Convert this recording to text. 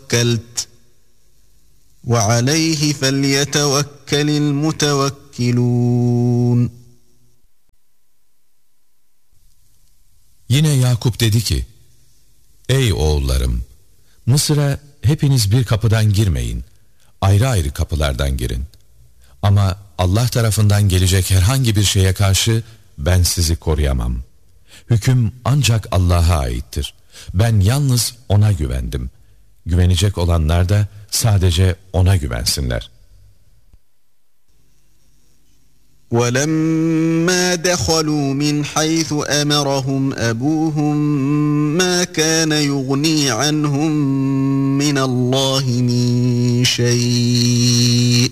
توكلت وعليه فليتوكل المتوكلون. Yine Yakup dedi ki, ey oğullarım, Mısır'a hepiniz bir kapıdan girmeyin, ayrı ayrı kapılardan girin. Ama Allah tarafından gelecek herhangi bir şeye karşı ben sizi koruyamam. Hüküm ancak Allah'a aittir. Ben yalnız O'na güvendim. Güvenecek olanlar da sadece O'na güvensinler. وَلَمَّا دَخَلُوا مِنْ حَيْثُ أَمَرَهُمْ أَبُوهُمْ مَا كَانَ يُغْنِي عَنْهُمْ مِنَ اللَّهِ مِنْ شَيْءٍ